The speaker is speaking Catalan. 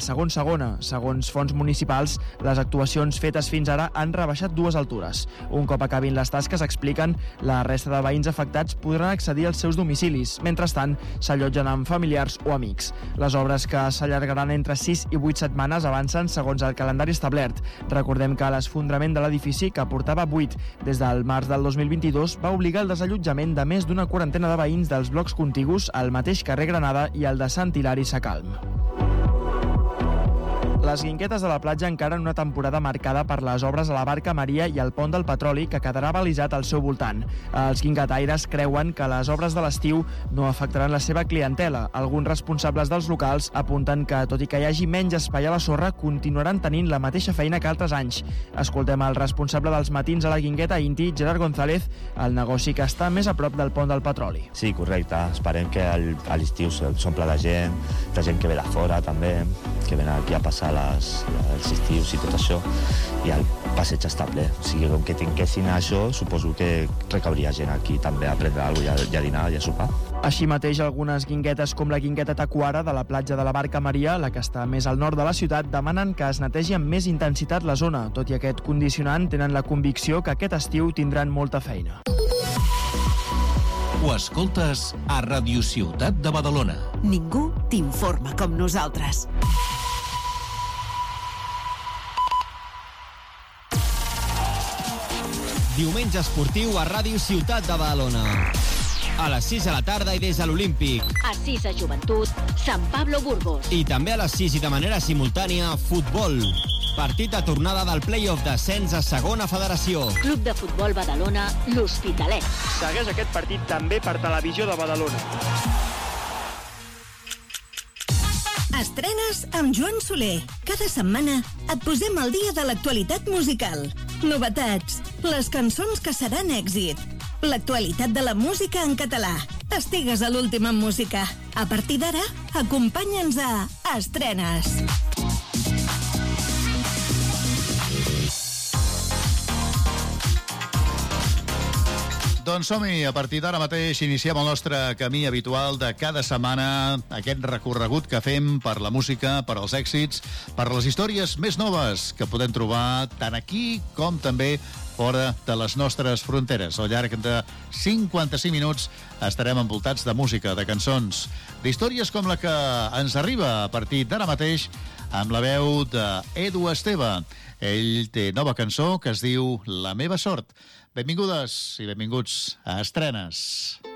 segona. Segons fonts municipals, les actuacions fetes fins ara han rebaixat 2 altures. Un cop acabin les tasques, expliquen, la resta de veïns afectats podran accedir als seus domicilis. Mentrestant, s'allotgen amb familiars o amics. Les obres, que s'allargaran entre 6 i 8 setmanes, avancen segons el calendari establert. Recordem que l'esfondrament de l'edifici, que portava 8 des del març del 2022, va obligar al desallotjament de més d'una quarantena de veïns dels blocs contigus al mateix carrer Granada i el de Sant Hilari Sacalm. Les Guinguetes de la platja encaren una temporada marcada per les obres a la Barca Maria i al Pont del Petroli, que quedarà balisat al seu voltant. Els guinguetaires creuen que les obres de l'estiu no afectaran la seva clientela. Alguns responsables dels locals apunten que, tot i que hi hagi menys espai a la sorra, continuaran tenint la mateixa feina que altres anys. Escoltem el responsable dels matins a la Guingueta Inti, Gerard González, el negoci que està més a prop del Pont del Petroli. Sí, correcte. Esperem que a l'estiu s'omple de gent que ve de fora també, que ven aquí a passar els estius i tot això, i el passeig està ple. O sigui, com que tinguessin això, suposo que recauria gent aquí també a prendre alguna cosa i a dinar i a sopar. Així mateix, algunes guinguetes, com la Guingueta Tacuara de la platja de la Barca Maria, la que està més al nord de la ciutat, demanen que es netegi amb més intensitat la zona. Tot i aquest condicionant, tenen la convicció que aquest estiu tindran molta feina. Ho escoltes a Radio Ciutat de Badalona. Ningú t'informa com nosaltres. Diumenge esportiu a Ràdio Ciutat de Badalona. A les 6 de la tarda i des de l'Olímpic. A 6 a Joventut, Sant Pablo Burgos. I també a les 6 i de manera simultània, futbol. Partit de tornada del play-off d'ascens a segona federació. Club de Futbol Badalona, l'Hospitalet. Segueix aquest partit també per Televisió de Badalona. Estrenes amb Joan Soler. Cada setmana et posem al dia de l'actualitat musical. Novetats, les cançons que seran èxit, l'actualitat de la música en català. Estigues a l'última en música. A partir d'ara, acompanya'ns a Estrenes. Doncs som-hi, a partir d'ara mateix iniciem el nostre camí habitual de cada setmana, aquest recorregut que fem per la música, per als èxits, per les històries més noves que podem trobar tant aquí com també fora de les nostres fronteres. Al llarg de 55 minuts estarem envoltats de música, de cançons, d'històries com la que ens arriba a partir d'ara mateix amb la veu d'Edu Esteve. Ell té nova cançó que es diu La meva sort. Benvingudes i benvinguts a Estrenes.